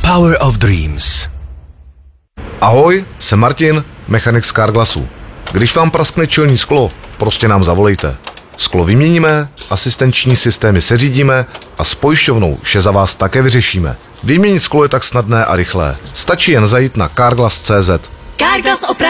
power of dreams. Ahoj, jsem Martin, mechanik z Carglassu. Když vám praskne čelní sklo, prostě nám zavolejte. Sklo vyměníme, asistenční systémy seřídíme a s pojišťovnou vše za vás také vyřešíme. Vyměnit sklo je tak snadné a rychlé. Stačí jen zajít na carglass.cz. Carglass